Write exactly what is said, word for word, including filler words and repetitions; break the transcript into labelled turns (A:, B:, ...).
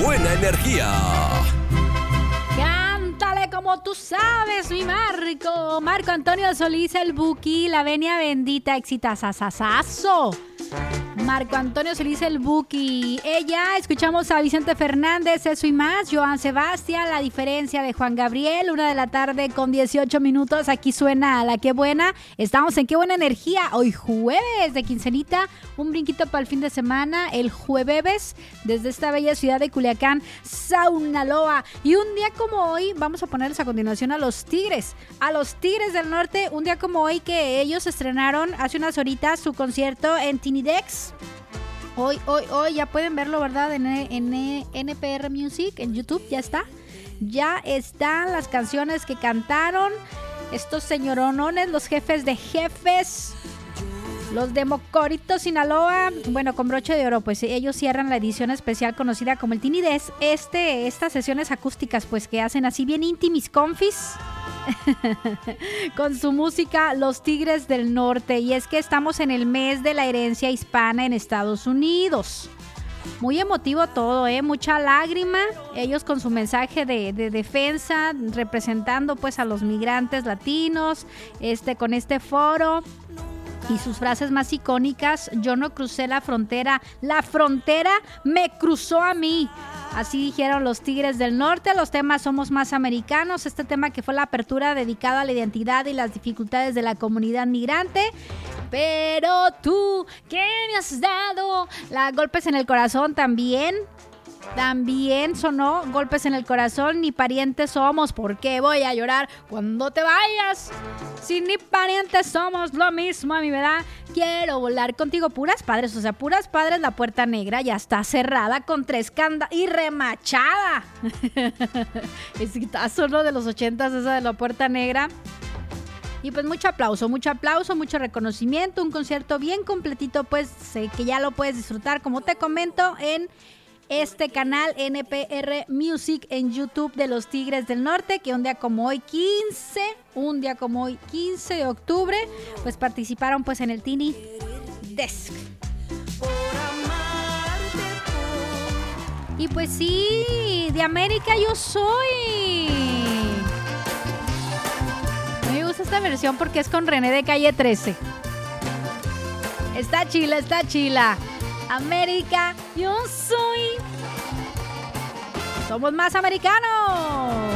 A: buena energía.
B: Cántale como tú sabes, mi Marco. Marco Antonio Solís, el Buki, la venia bendita, exitazazazazo. Marco Antonio Solís, el Buki. Ella, escuchamos a Vicente Fernández, Eso y Más, Joan Sebastián, La Diferencia de Juan Gabriel, una de la tarde con dieciocho minutos. Aquí suena La Qué Buena. Estamos en Qué Buena Energía. Hoy jueves de quincenita, un brinquito para el fin de semana, el jueves, desde esta bella ciudad de Culiacán, Sinaloa. Y un día como hoy, vamos a ponerles a continuación a los Tigres. A los Tigres del Norte, un día como hoy que ellos estrenaron hace unas horitas su concierto en Tinidex. Hoy, hoy, hoy, ya pueden verlo, ¿verdad? En, en N P R Music, en YouTube, ya está. Ya están las canciones que cantaron estos señoronones, los jefes de jefes, los de Mocorito, Sinaloa. Bueno, con broche de oro, pues ellos cierran la edición especial conocida como el Tinidex. Este, estas sesiones acústicas, pues que hacen así bien íntimis confis. Con su música, los Tigres del Norte. Y es que estamos en el mes de la herencia hispana en Estados Unidos. Muy emotivo todo, ¿eh? Mucha lágrima. Ellos con su mensaje de, de defensa, representando pues a los migrantes latinos, este, con este foro. Y sus frases más icónicas: yo no crucé la frontera, la frontera me cruzó a mí. Así dijeron los Tigres del Norte. Los temas Somos Más Americanos, este tema que fue la apertura dedicada a la identidad y las dificultades de la comunidad migrante. Pero tú, ¿qué me has dado? La Golpes en el Corazón también. También sonó Golpes en el Corazón. Ni parientes somos, ¿por qué voy a llorar cuando te vayas? Si ni parientes somos, lo mismo a mí me da. Quiero volar contigo. Puras Padres, o sea, Puras Padres, la puerta negra ya está cerrada con tres candados y remachada. Es quitazo, ¿no? De los ochentas, esa de la puerta negra. Y pues mucho aplauso, mucho aplauso, mucho reconocimiento. Un concierto bien completito, pues eh, que ya lo puedes disfrutar, como te comento, en este canal N P R Music en YouTube de los Tigres del Norte, que un día como hoy quince, un día como hoy quince de octubre, pues participaron pues en el Tiny Desk. Y pues sí, de América yo soy. Me gusta esta versión porque es con René de Calle trece. Está chila, está chila. América, yo soy. Somos más americanos.